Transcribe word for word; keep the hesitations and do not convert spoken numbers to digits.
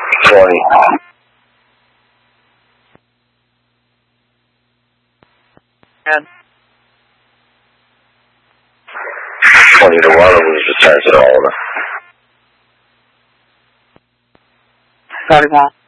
twenty. And twenty to one, and we return to the owner. thirty-one.